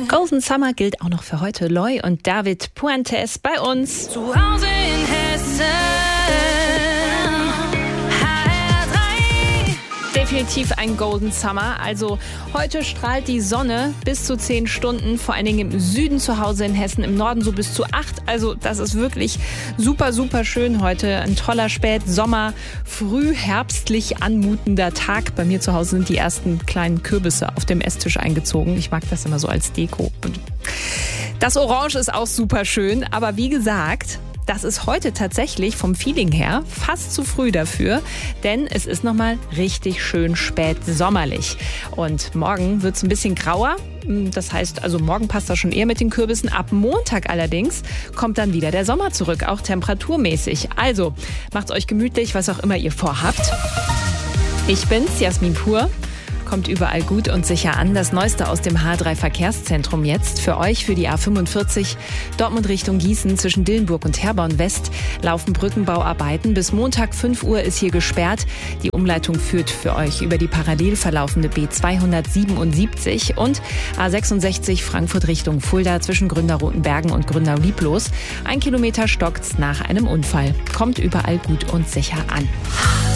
Golden Summer gilt auch noch für heute. Loy und David Puentes bei uns. Zu Hause in Hessen. Definitiv ein Golden Summer. Also heute strahlt die Sonne bis zu 10 Stunden, vor allen Dingen im Süden zu Hause in Hessen, im Norden so bis zu 8. Also das ist wirklich super, super schön heute. Ein toller Spätsommer, früh herbstlich anmutender Tag. Bei mir zu Hause sind die ersten kleinen Kürbisse auf dem Esstisch eingezogen. Ich mag das immer so als Deko. Das Orange ist auch super schön, aber wie gesagt, das ist heute tatsächlich vom Feeling her fast zu früh dafür, denn es ist nochmal richtig schön spät sommerlich. Und morgen wird es ein bisschen grauer. Das heißt, also morgen passt das schon eher mit den Kürbissen. Ab Montag allerdings kommt dann wieder der Sommer zurück, auch temperaturmäßig. Also macht's euch gemütlich, was auch immer ihr vorhabt. Ich bin's, Jasmin Pur. Kommt überall gut und sicher an. Das Neueste aus dem H3 Verkehrszentrum jetzt. Für euch für die A45 Dortmund Richtung Gießen zwischen Dillenburg und Herborn West laufen Brückenbauarbeiten. Bis Montag 5 Uhr ist hier gesperrt. Die Umleitung führt für euch über die parallel verlaufende B277 und A66 Frankfurt Richtung Fulda zwischen Gründerrotenbergen und Gründau-Lieblos. 1 Kilometer stockt's nach einem Unfall. Kommt überall gut und sicher an.